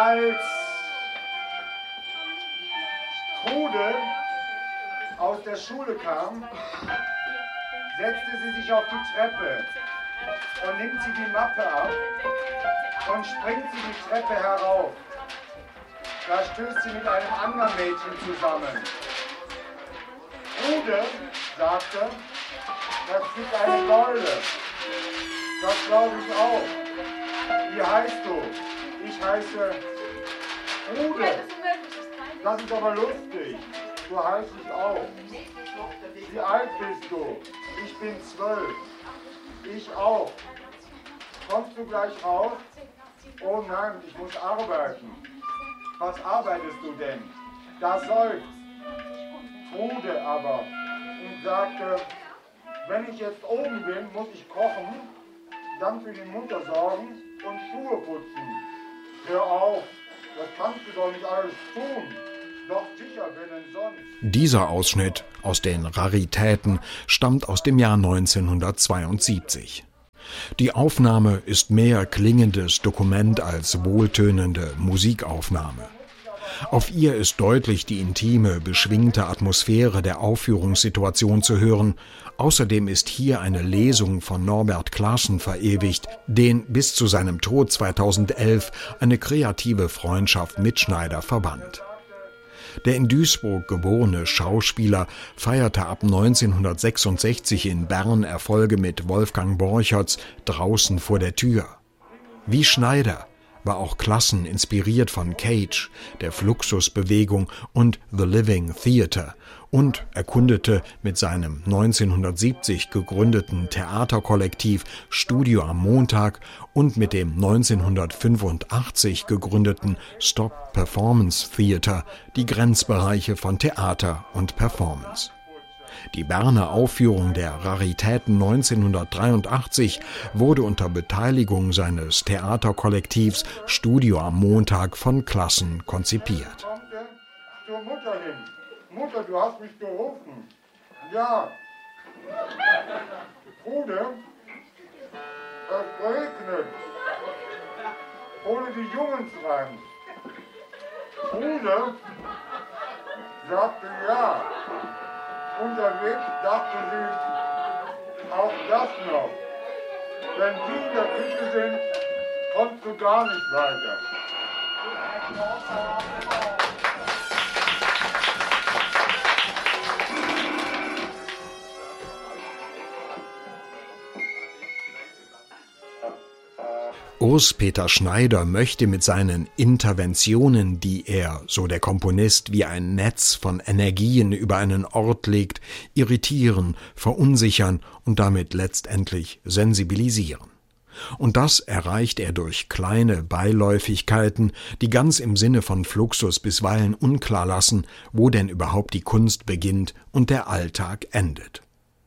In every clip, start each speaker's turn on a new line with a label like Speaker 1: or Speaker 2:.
Speaker 1: Als Trude aus der Schule kam, setzte sie sich auf die Treppe und nimmt sie die Mappe ab und springt sie die Treppe herauf. Da stößt sie mit einem anderen Mädchen zusammen. Trude sagte, das ist eine Säule. Das glaube ich auch. Wie heißt du? Ich heiße Trude. Das ist aber lustig. So heiße ich auch. Wie alt bist du? Ich bin 12. Ich auch. Kommst du gleich raus? Oh nein, ich muss arbeiten. Was arbeitest du denn? Da seufzt Trude aber und sagte, wenn ich jetzt oben bin, muss ich kochen, dann für die Mutter sorgen und Schuhe putzen. Hör auf, das kannst du doch nicht alles tun. Doch sicher, wenn denn sonst.
Speaker 2: Dieser Ausschnitt aus den Raritäten stammt aus dem Jahr 1972. Die Aufnahme ist mehr klingendes Dokument als wohltönende Musikaufnahme. Auf ihr ist deutlich die intime, beschwingte Atmosphäre der Aufführungssituation zu hören. Außerdem ist hier eine Lesung von Norbert Klassen verewigt, den bis zu seinem Tod 2011 eine kreative Freundschaft mit Schneider verband. Der in Duisburg geborene Schauspieler feierte ab 1966 in Bern Erfolge mit Wolfgang Borcherts Draußen vor der Tür. Wie Schneider war auch Klassen inspiriert von Cage, der Fluxusbewegung und The Living Theatre und erkundete mit seinem 1970 gegründeten Theaterkollektiv Studio am Montag und mit dem 1985 gegründeten Stop Performance Theatre die Grenzbereiche von Theater und Performance. Die Berner Aufführung der Raritäten 1983 wurde unter Beteiligung seines Theaterkollektivs Studio am Montag von Klassen konzipiert.
Speaker 1: Zur Mutter hin. Mutter, du hast mich gerufen. Ja. Trude, es regnet. Hole die Jungs rein. Trude sagte ja. Unterwegs dachte sie, auch das noch. Wenn die in der Küche sind, kommst du gar nicht weiter.
Speaker 2: Urs-Peter Schneider möchte mit seinen Interventionen, die er, so der Komponist, wie ein Netz von Energien über einen Ort legt, irritieren, verunsichern und damit letztendlich sensibilisieren. Und das erreicht er durch kleine Beiläufigkeiten, die ganz im Sinne von Fluxus bisweilen unklar lassen, wo denn überhaupt die Kunst beginnt und der Alltag endet.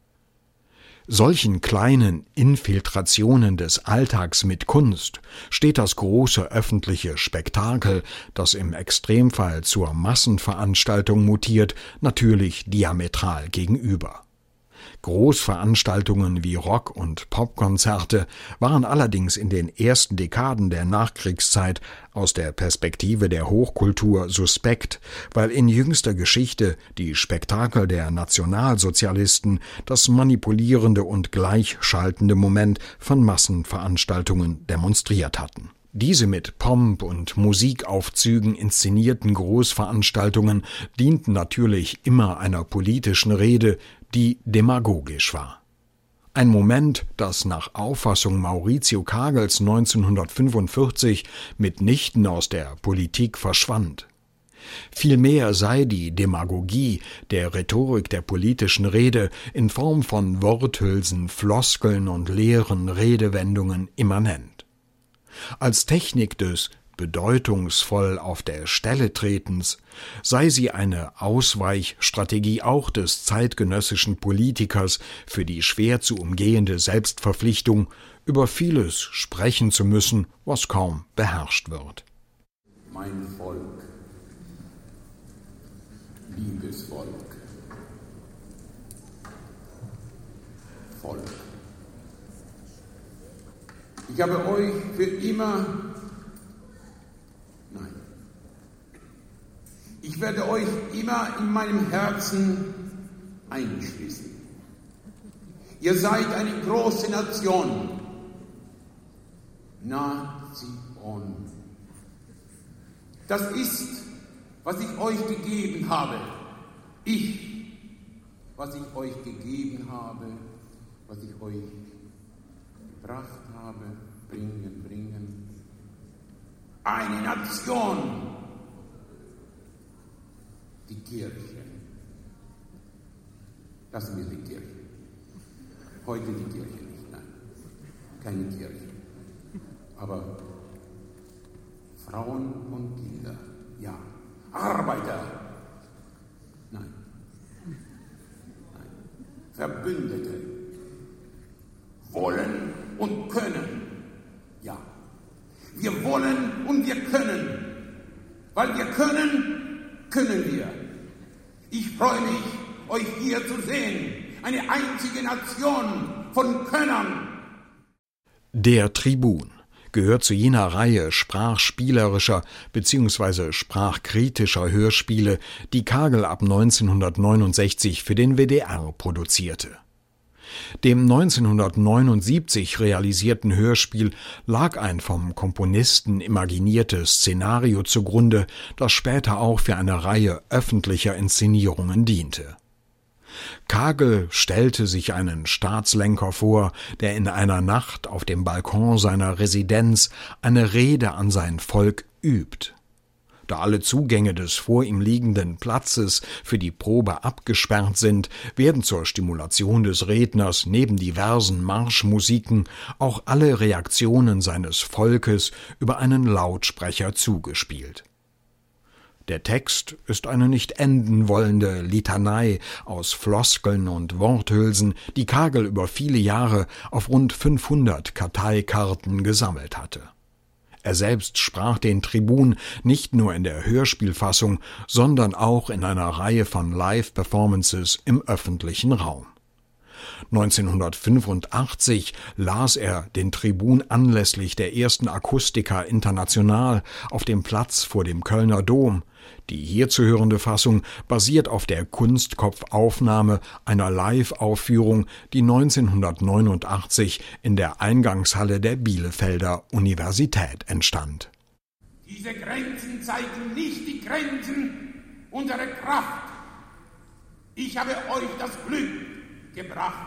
Speaker 2: Solchen kleinen Infiltrationen des Alltags mit Kunst steht das große öffentliche Spektakel, das im Extremfall zur Massenveranstaltung mutiert, natürlich diametral gegenüber. Großveranstaltungen wie Rock- und Popkonzerte waren allerdings in den ersten Dekaden der Nachkriegszeit aus der Perspektive der Hochkultur suspekt, weil in jüngster Geschichte die Spektakel der Nationalsozialisten das manipulierende und gleichschaltende Moment von Massenveranstaltungen demonstriert hatten. Diese mit Pomp und Musikaufzügen inszenierten Großveranstaltungen dienten natürlich immer einer politischen Rede, die demagogisch war. Ein Moment, das nach Auffassung Maurizio Kagels 1945 mitnichten aus der Politik verschwand. Vielmehr sei die Demagogie der Rhetorik der politischen Rede in Form von Worthülsen, Floskeln und leeren Redewendungen immanent. Als Technik des bedeutungsvoll auf der Stelle tretens sei sie eine Ausweichstrategie auch des zeitgenössischen Politikers für die schwer zu umgehende Selbstverpflichtung, über vieles sprechen zu müssen, was kaum beherrscht wird.
Speaker 3: Mein Volk, liebes Volk, Volk. Ich habe euch für immer, nein, Ich werde euch immer in meinem Herzen einschließen. Ihr seid eine große Nation. Nation. Das ist, was ich euch gegeben habe. Was ich euch gegeben habe, was ich euch gebracht habe, bringen. Eine Nation. Die Kirche. Lassen wir die Kirche. Heute die Kirche nicht, nein. Keine Kirche. Aber Frauen und Kinder, ja. Arbeiter, nein. Verbündete, wollen und können, ja. Wir wollen und wir können. Weil wir können, können wir. Ich freue mich, euch hier zu sehen. Eine einzige Nation von Könnern.
Speaker 2: Der Tribun gehört zu jener Reihe sprachspielerischer bzw. sprachkritischer Hörspiele, die Kagel ab 1969 für den WDR produzierte. Dem 1979 realisierten Hörspiel lag ein vom Komponisten imaginiertes Szenario zugrunde, das später auch für eine Reihe öffentlicher Inszenierungen diente. Kagel stellte sich einen Staatslenker vor, der in einer Nacht auf dem Balkon seiner Residenz eine Rede an sein Volk übt. Da alle Zugänge des vor ihm liegenden Platzes für die Probe abgesperrt sind, werden zur Stimulation des Redners neben diversen Marschmusiken auch alle Reaktionen seines Volkes über einen Lautsprecher zugespielt. Der Text ist eine nicht enden wollende Litanei aus Floskeln und Worthülsen, die Kagel über viele Jahre auf rund 500 Karteikarten gesammelt hatte. Er selbst sprach den Tribun nicht nur in der Hörspielfassung, sondern auch in einer Reihe von Live-Performances im öffentlichen Raum. 1985 las er den Tribun anlässlich der ersten Akustica International auf dem Platz vor dem Kölner Dom. Die hier zu hörende Fassung basiert auf der Kunstkopfaufnahme einer Live-Aufführung, die 1989 in der Eingangshalle der Bielefelder Universität entstand.
Speaker 3: Diese Grenzen zeigen nicht die Grenzen unserer Kraft. Ich habe euch das Glück gebracht.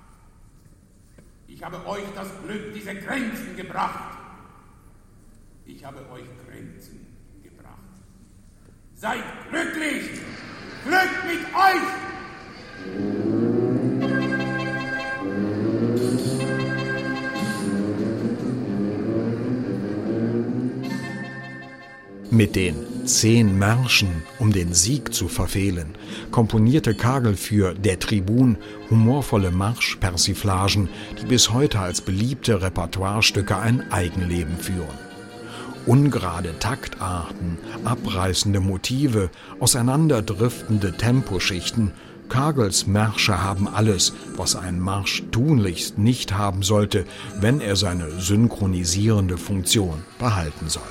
Speaker 3: Ich habe euch das Glück dieser Grenzen gebracht. Ich habe euch Grenzen gebracht. Seid glücklich! Glück mit euch!
Speaker 2: Mit den 10 Märschen, um den Sieg zu verfehlen, komponierte Kagel für Der Tribun humorvolle Marschpersiflagen, die bis heute als beliebte Repertoirestücke ein Eigenleben führen. Ungerade Taktarten, abreißende Motive, auseinanderdriftende Temposchichten. Kagels Märsche haben alles, was ein Marsch tunlichst nicht haben sollte, wenn er seine synchronisierende Funktion behalten soll.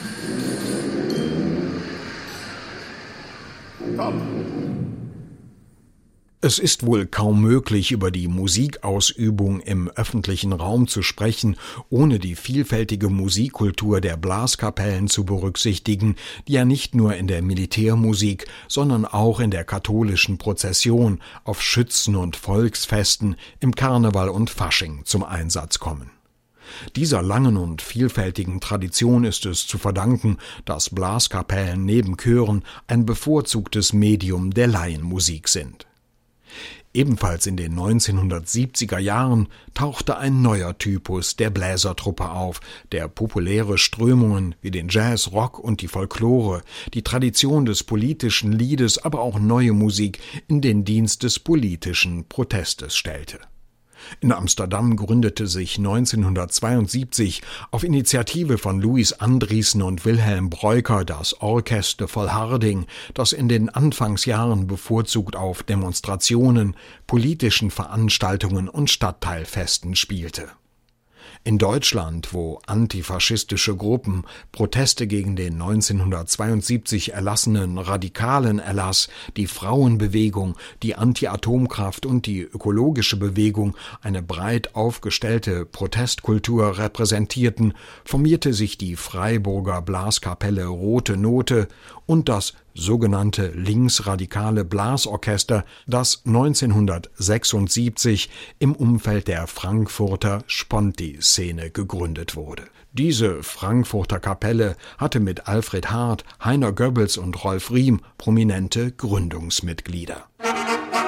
Speaker 2: Es ist wohl kaum möglich, über die Musikausübung im öffentlichen Raum zu sprechen, ohne die vielfältige Musikkultur der Blaskapellen zu berücksichtigen, die ja nicht nur in der Militärmusik, sondern auch in der katholischen Prozession, auf Schützen- und Volksfesten, im Karneval und Fasching zum Einsatz kommen. Dieser langen und vielfältigen Tradition ist es zu verdanken, dass Blaskapellen neben Chören ein bevorzugtes Medium der Laienmusik sind. Ebenfalls in den 1970er Jahren tauchte ein neuer Typus der Bläsertruppe auf, der populäre Strömungen wie den Jazz, Rock und die Folklore, die Tradition des politischen Liedes, aber auch neue Musik in den Dienst des politischen Protestes stellte. In Amsterdam gründete sich 1972 auf Initiative von Louis Andriessen und Wilhelm Breuker das Orchester Volharding, das in den Anfangsjahren bevorzugt auf Demonstrationen, politischen Veranstaltungen und Stadtteilfesten spielte. In Deutschland, wo antifaschistische Gruppen Proteste gegen den 1972 erlassenen radikalen Erlass, die Frauenbewegung, die Anti-Atomkraft und die ökologische Bewegung eine breit aufgestellte Protestkultur repräsentierten, formierte sich die Freiburger Blaskapelle Rote Note und das sogenannte linksradikale Blasorchester, das 1976 im Umfeld der Frankfurter Sponti-Szene gegründet wurde. Diese Frankfurter Kapelle hatte mit Alfred Hart, Heiner Goebbels und Rolf Riem prominente Gründungsmitglieder.